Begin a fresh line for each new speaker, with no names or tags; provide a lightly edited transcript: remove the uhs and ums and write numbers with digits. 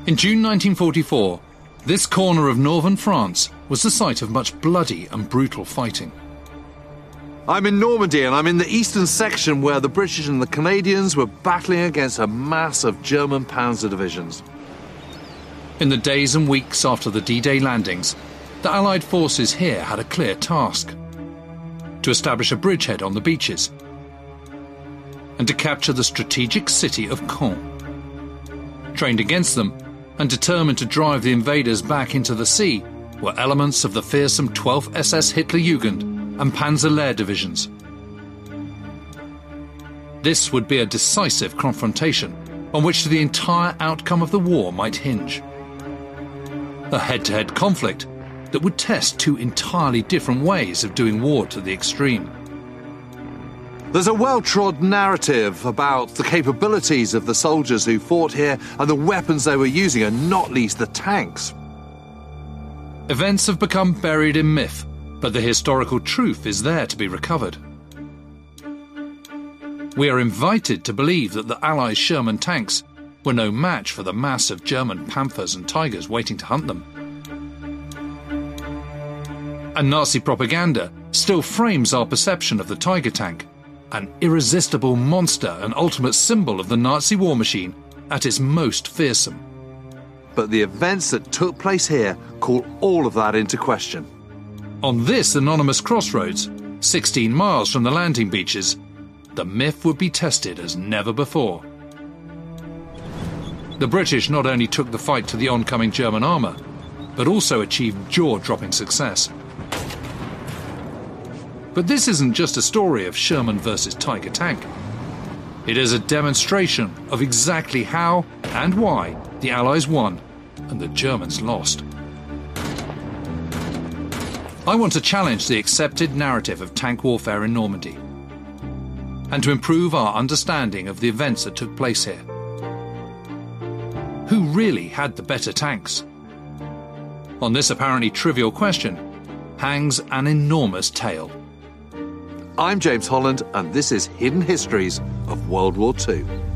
In June 1944, this corner of northern France was the site of much bloody and brutal fighting.
I'm in Normandy, and I'm in the eastern section where the British and the Canadians were battling against a mass of German panzer divisions.
In the days and weeks after the D-Day landings, the Allied forces here had a clear task: to establish a bridgehead on the beaches and to capture the strategic city of Caen. Trained against them and determined to drive the invaders back into the sea were elements of the fearsome 12th SS Hitlerjugend and Panzer Lehr divisions. This would be a decisive confrontation on which the entire outcome of the war might hinge. A head-to-head conflict that would test two entirely different ways of doing war to the extreme.
There's a well-trod narrative about the capabilities of the soldiers who fought here and the weapons they were using, and not least the tanks.
Events have become buried in myth, but the historical truth is there to be recovered. We are invited to believe that the Allies' Sherman tanks were no match for the mass of German Panthers and Tigers waiting to hunt them. And Nazi propaganda still frames our perception of the Tiger tank, an irresistible monster and ultimate symbol of the Nazi war machine at its most fearsome.
But the events that took place here call all of that into question.
On this anonymous crossroads, 16 miles from the landing beaches, the myth would be tested as never before. The British not only took the fight to the oncoming German armour, but also achieved jaw-dropping success. But this isn't just a story of Sherman versus Tiger tank. It is a demonstration of exactly how and why the Allies won and the Germans lost. I want to challenge the accepted narrative of tank warfare in Normandy and to improve our understanding of the events that took place here. Who really had the better tanks? On this apparently trivial question hangs an enormous tale.
I'm James Holland, and this is Hidden Histories of World War II.